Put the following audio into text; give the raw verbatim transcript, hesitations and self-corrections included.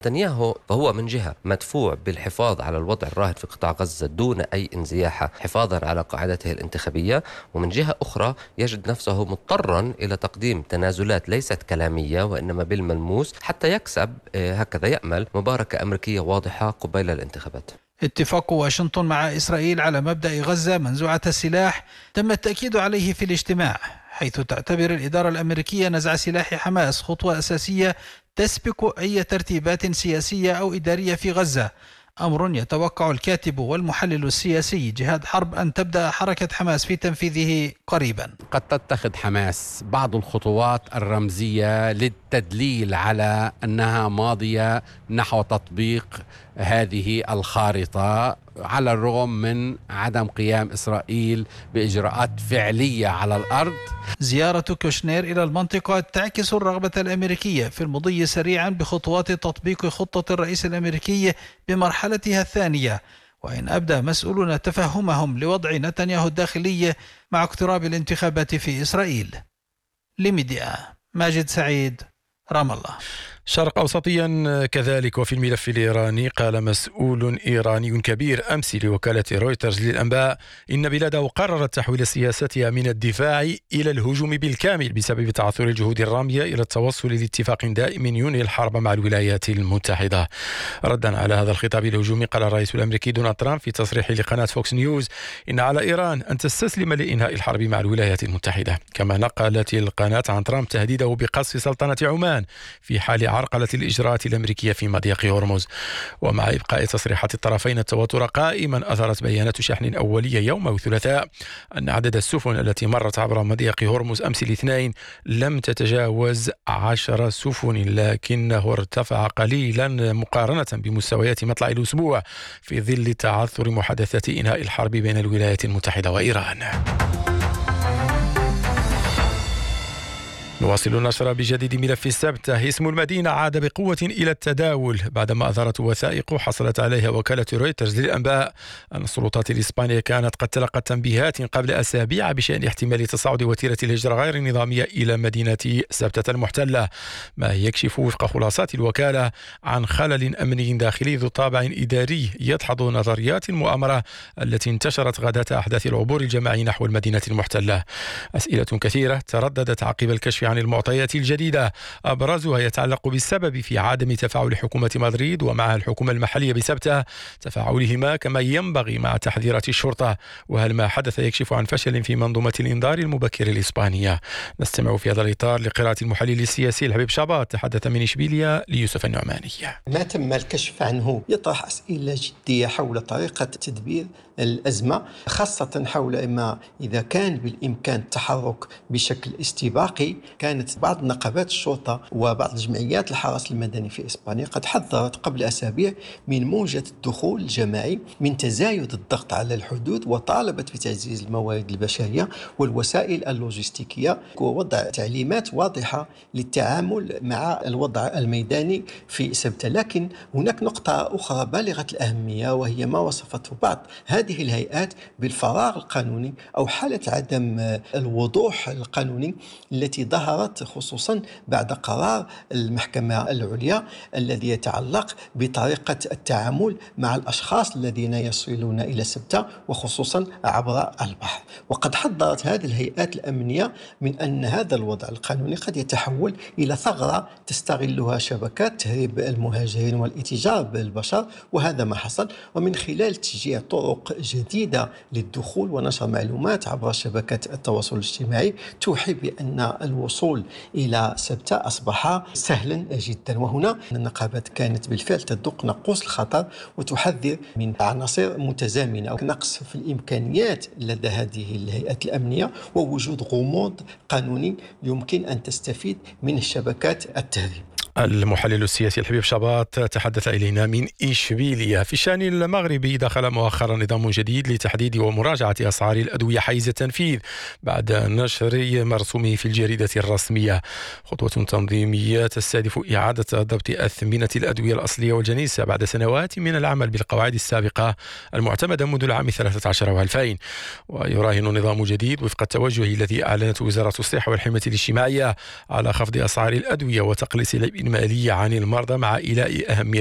نتنياهو فهو من جهة مدفوع بالحفاظ على الوضع الراهن في قطاع غزة دون أي انزياحة حفاظا على قاعدته الانتخابية، ومن جهة أخرى يجد نفسه مضطرا إلى تقديم تنازلات ليست كلامية وإنما بالملموس حتى يكسب هكذا يأمل مباركة أمريكية واضحة قبيل الانتخابات. اتفاق واشنطن مع إسرائيل على مبدأ غزة منزوعة السلاح تم التأكيد عليه في الاجتماع، حيث تعتبر الإدارة الأمريكية نزع سلاح حماس خطوة أساسية تسبق أي ترتيبات سياسية أو إدارية في غزة، أمر يتوقع الكاتب والمحلل السياسي جهاد حرب أن تبدأ حركة حماس في تنفيذه قريبا. قد تتخذ حماس بعض الخطوات الرمزية للتدليل على أنها ماضية نحو تطبيق هذه الخارطة، على الرغم من عدم قيام إسرائيل بإجراءات فعلية على الأرض. زيارة كوشنير إلى المنطقة تعكس الرغبة الأمريكية في المضي سريعا بخطوات تطبيق خطة الرئيس الأمريكي بمرحلتها الثانية، وإن أبدى مسؤولون تفهمهم لوضع نتنياهو الداخلي مع اقتراب الانتخابات في إسرائيل. لميديا ماجد سعيد، رام الله. شرق أوسطيا كذلك. وفي الملف الإيراني قال مسؤول إيراني كبير أمس لوكالة رويترز للأنباء إن بلاده قررت تحويل سياستها من الدفاع إلى الهجوم بالكامل بسبب تعثر الجهود الرامية إلى التوصل لاتفاق دائم ينهي الحرب مع الولايات المتحدة. ردا على هذا الخطاب الهجومي قال الرئيس الأمريكي دونالد ترامب في تصريح لقناة فوكس نيوز إن على إيران أن تستسلم لإنهاء الحرب مع الولايات المتحدة. كما نقلت القناة عن ترامب تهديده بقصف سلطنة عمان في حال عرقلة الإجراءات الأمريكية في مضيق هرمز. ومع إبقاء تصريحات الطرفين التوتر قائما، أثرت بيانات شحن أولية يوم الثلاثاء أن عدد السفن التي مرت عبر مضيق هرمز أمس الاثنين لم تتجاوز عشر سفن، لكنه ارتفع قليلا مقارنة بمستويات مطلع الأسبوع في ظل تعثر محادثات إنهاء الحرب بين الولايات المتحدة وإيران. نواصل النشر بجديد ملف السبت. اسم المدينة عاد بقوة إلى التداول بعدما أظهرت وثائق حصلت عليها وكالة رويترز للأنباء أن السلطات الإسبانية كانت قد تلقت تنبيهات قبل أسابيع بشأن احتمال تصاعد وتيرة الهجرة غير النظامية إلى مدينة سبتة المحتلة، ما يكشف وفق خلاصات الوكالة عن خلل أمني داخلي ذو طابع إداري يدحض نظريات المؤامرة التي انتشرت غداة أحداث العبور الجماعي نحو المدينة المحتلة. أسئلة كثيرة ترددت عقب الكشف عن المعطيات الجديدة، أبرزها يتعلق بالسبب في عدم تفاعل حكومة مدريد ومعها الحكومة المحلية بسبتة تفاعلهما كما ينبغي مع تحذيرات الشرطة، وهل ما حدث يكشف عن فشل في منظومة الإنذار المبكر الإسبانية. نستمع في هذا الإطار لقراءة المحلل السياسي الحبيب شابات تحدث من إشبيلية ليوسف النعماني. ما تم الكشف عنه يطرح أسئلة جدية حول طريقة تدبير الأزمة، خاصة حول ما إذا كان بالإمكان التحرك بشكل استباقي. كانت بعض نقابات الشرطة وبعض الجمعيات الحرس المدني في إسبانيا قد حذرت قبل أسابيع من موجة الدخول الجماعي من تزايد الضغط على الحدود، وطالبت بتعزيز الموارد البشرية والوسائل اللوجستيكية ووضع تعليمات واضحة للتعامل مع الوضع الميداني في سبتة. لكن هناك نقطة أخرى بالغة الأهمية، وهي ما وصفته بعض هذه الهيئات بالفراغ القانوني أو حالة عدم الوضوح القانوني التي ظهرت خصوصا بعد قرار المحكمة العليا الذي يتعلق بطريقة التعامل مع الأشخاص الذين يصلون إلى سبتة وخصوصا عبر البحر. وقد حذرت هذه الهيئات الأمنية من أن هذا الوضع القانوني قد يتحول إلى ثغرة تستغلها شبكات تهريب المهاجرين والاتجار بالبشر، وهذا ما حصل. ومن خلال تشجيع طرق جديدة للدخول ونشر معلومات عبر شبكات التواصل الاجتماعي توحي بأن الوصول إلى سبتة أصبح سهلا جدا. وهنا النقابات كانت بالفعل تدق ناقوس الخطر وتحذر من عناصر متزامنة أو نقص في الإمكانيات لدى هذه الهيئات الأمنية ووجود غموض قانوني يمكن أن تستفيد من الشبكات التهريب. المحلل السياسي الحبيب شابات تحدث إلينا من إشبيلية. في الشأن المغربي دخل مؤخرا نظام جديد لتحديد ومراجعة أسعار الأدوية حيز التنفيذ بعد نشر مرسومه في الجريدة الرسمية، خطوة تنظيمية تستهدف إعادة ضبط أثمنة الأدوية الأصلية والجنيسة بعد سنوات من العمل بالقواعد السابقة المعتمدة منذ العام ثلاثة عشر وألفين. ويراهن نظام جديد وفق التوجه الذي أعلنته وزارة الصحة والحماية الاجتماعية على خفض أسعار الأدوية وتقليص مالي عن المرضى مع إيلاء أهمية